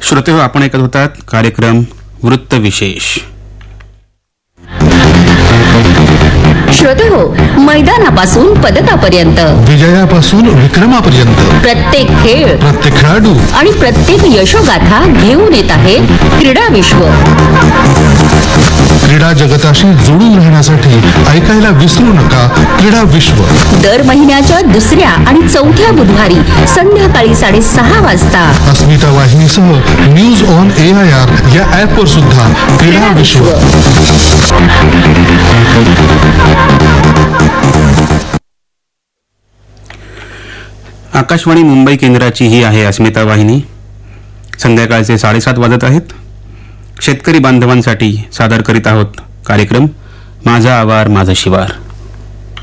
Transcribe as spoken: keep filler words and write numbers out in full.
श्रोते हो, आपण ऐकत होतात कार्यक्रम वृत्त विशेष. श्रोते हो, मैदानापासून पदकापर्यंत, विजयापासून विक्रमापर्यंत प्रत्येक खेळ, प्रत्येक खेळाडू आणि प्रत्येक यशोगाथा घेऊन येत आहे क्रीडा विश्व. क्रीडा जगताशी जोडून राहण्यासाठी ऐकायला विसरू नका क्रीडा विश्व. दर महिन्याच्या दुसऱ्या आणि चौथ्या बुधवारी संध्याकाळी साडेसहा वाजता अस्मिता वाहिनीसह news on A I R या ऍप वर सुद्धा क्रीडा विश्व. आकाशवाणी मुंबई केंद्राची ही आहे अस्मिता वाहिनी. संध्याकाळचे साडेसात वाजत आहेत. शेतकरी बांधवांसाठी सादर करीत आहोत कार्यक्रम माझा आवार माझा शिवार.